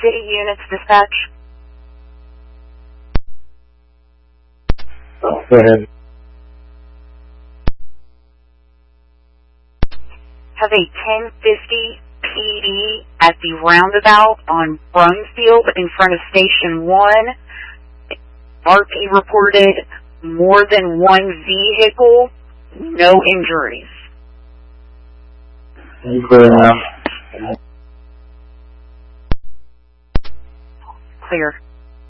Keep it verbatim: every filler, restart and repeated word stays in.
City units dispatch. Go ahead. Have a ten fifty P D at the roundabout on Brumfield in front of Station one. R P reported more than one vehicle, no injuries. Clear enough. Clear.